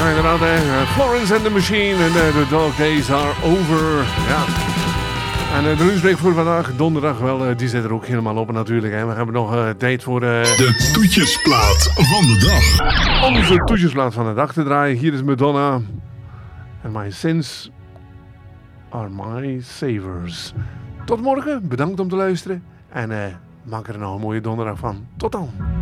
Ja, inderdaad, hè. Florence and the Machine en The Dog Days Are Over. Ja. En de lunchbreak voor vandaag, donderdag, wel, die zit er ook helemaal op natuurlijk. Hè. We hebben nog tijd voor... de toetjesplaat van de dag. Onze toetjesplaat van de dag te draaien. Hier is Madonna. En My Sins Are My Savers. Tot morgen, bedankt om te luisteren. En maak er nou een mooie donderdag van. Tot dan.